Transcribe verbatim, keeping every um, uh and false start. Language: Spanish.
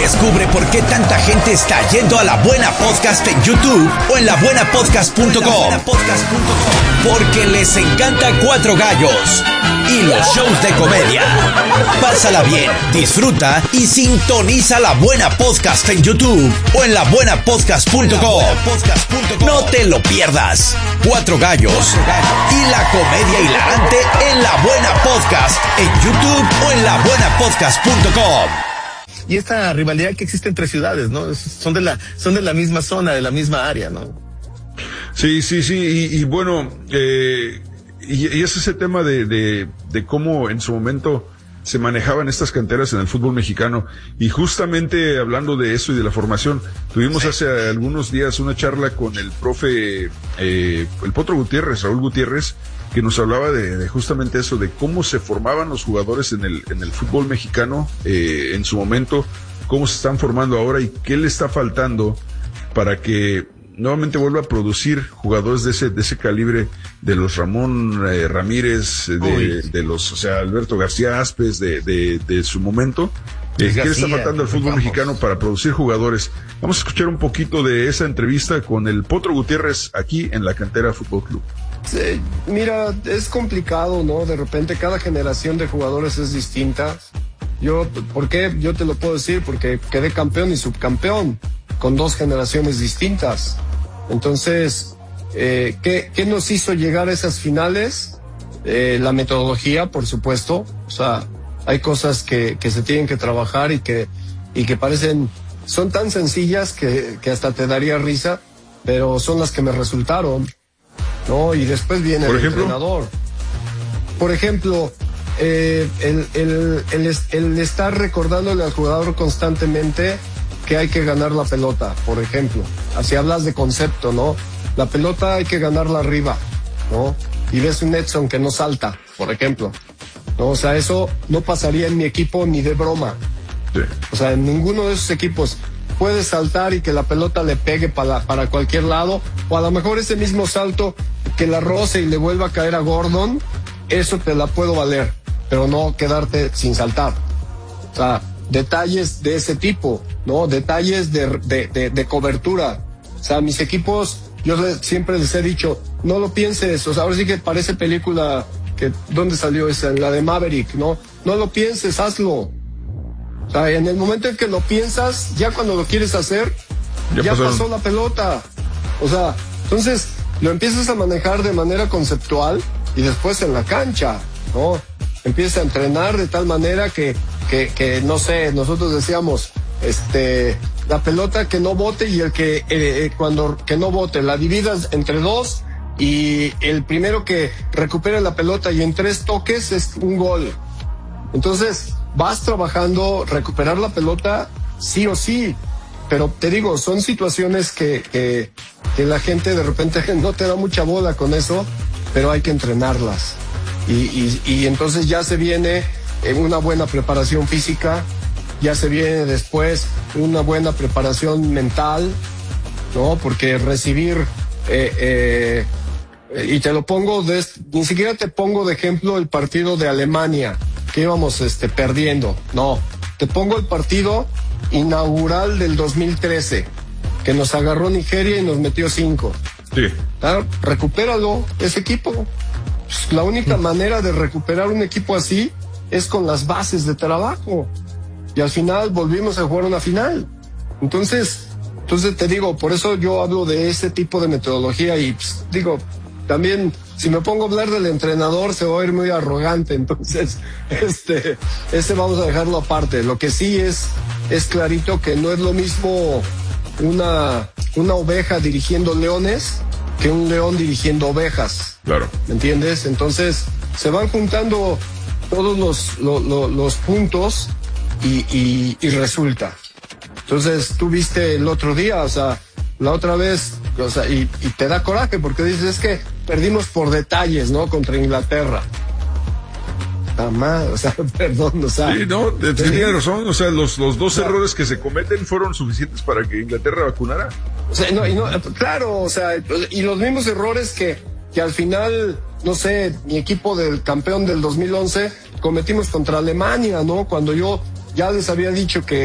Descubre por qué tanta gente está yendo a La Buena Podcast en YouTube o en la buena podcast punto com. Porque les encanta Cuatro Gallos y los shows de comedia. Pásala bien, disfruta y sintoniza La Buena Podcast en YouTube o en la buena podcast punto com. No te lo pierdas. Cuatro Gallos y la comedia hilarante en La Buena Podcast en YouTube o en la buena podcast punto com. Y esta rivalidad que existe entre ciudades, ¿no? Son de la, son de la misma zona, de la misma área, ¿no? Sí, sí, sí, y, y bueno, eh, y, y es ese tema de, de, de cómo en su momento se manejaban estas canteras en el fútbol mexicano, y justamente hablando de eso y de la formación, tuvimos sí. hace algunos días una charla con el profe, eh, el Potro Gutiérrez, Raúl Gutiérrez, que nos hablaba de, de justamente eso, de cómo se formaban los jugadores en el, en el fútbol mexicano, eh, en su momento, cómo se están formando ahora y qué le está faltando para que nuevamente vuelva a producir jugadores de ese, de ese calibre, de los Ramón eh, Ramírez, de, de los, o sea, Alberto García Aspes, de, de, de su momento. Eh, ¿Qué le está faltando al fútbol vamos. mexicano para producir jugadores? Vamos a escuchar un poquito de esa entrevista con el Potro Gutiérrez aquí en la Cantera Fútbol Club. Sí, mira, es complicado, ¿no? De repente cada generación de jugadores es distinta. Yo, ¿por qué? Yo te lo puedo decir, porque quedé campeón y subcampeón con dos generaciones distintas. Entonces, eh, ¿qué, qué nos hizo llegar a esas finales? Eh, la metodología, por supuesto. O sea, hay cosas que, que se tienen que trabajar y que, y que parecen, son tan sencillas que, que hasta te daría risa, pero son las que me resultaron. No, y después viene el entrenador. Por ejemplo, eh, el, el, el, el estar recordándole al jugador constantemente que hay que ganar la pelota, por ejemplo. Así hablas de concepto, ¿no? La pelota hay que ganarla arriba, ¿no? Y ves un Edson que no salta, por ejemplo, ¿no? O sea, eso no pasaría en mi equipo ni de broma. Sí. O sea, en ninguno de esos equipos puede saltar y que la pelota le pegue para, para cualquier lado, o a lo mejor ese mismo salto que la roce y le vuelva a caer a Gordon, eso te la puedo valer, pero no quedarte sin saltar. O sea, detalles de ese tipo, ¿no? Detalles de, de, de, de cobertura. O sea, mis equipos, yo siempre les he dicho, no lo pienses, o sea, ahora sí que parece película, que ¿dónde salió esa? La de Maverick, ¿no? No lo pienses, hazlo. O sea, en el momento en que lo piensas, ya cuando lo quieres hacer, ya, ya pasó la pelota. O sea, entonces lo empiezas a manejar de manera conceptual y después en la cancha, ¿no? Empiezas a entrenar de tal manera que, que, que no sé, nosotros decíamos, este, la pelota que no bote y el que, eh, cuando, que no bote, la dividas entre dos y el primero que recupere la pelota y en tres toques es un gol. Entonces, vas trabajando, recuperar la pelota, sí o sí. Pero te digo, son situaciones que, que, que la gente de repente no te da mucha bola con eso, pero hay que entrenarlas. Y, y, y entonces ya se viene una buena preparación física, ya se viene después una buena preparación mental, ¿no? Porque recibir, eh, eh, y te lo pongo, de, ni siquiera te pongo de ejemplo el partido de Alemania, que íbamos este, perdiendo, no, te pongo el partido inaugural del dos mil trece, que nos agarró Nigeria y nos metió cinco. Sí. ¿Ah? Recupéralo, ese equipo. Pues la única manera de recuperar un equipo así es con las bases de trabajo. Y al final volvimos a jugar una final. Entonces, entonces te digo, por eso yo hablo de ese tipo de metodología y pues, digo, también si me pongo a hablar del entrenador se va a ir muy arrogante, entonces este ese vamos a dejarlo aparte. Lo que sí es es clarito que no es lo mismo una una oveja dirigiendo leones que un león dirigiendo ovejas. Claro. ¿Me entiendes? Entonces se van juntando todos los los, los, los puntos y, y, y resulta. Entonces tú viste el otro día, o sea, la otra vez, o sea, y, y te da coraje porque dices, es que perdimos por detalles, ¿no? Contra Inglaterra. Está mal, o sea, perdón, o sea. Sí, no, tienes razón, o sea, los, los dos errores que se cometen fueron suficientes para que Inglaterra vacunara. O sea, no, y no, claro, o sea, y los mismos errores que, que al final, no sé, mi equipo del campeón del dos mil once cometimos contra Alemania, ¿no? Cuando yo ya les había dicho que